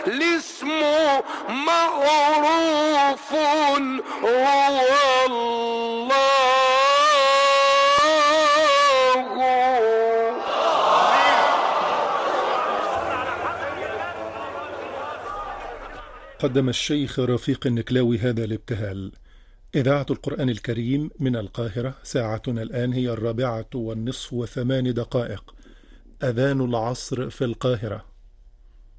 الاسم معروف هو الله. قدم الشيخ رفيق النكلاوي هذا الابتهال. إذاعة القرآن الكريم من القاهرة، ساعتنا الآن هي 4:08 أذان العصر في القاهرة.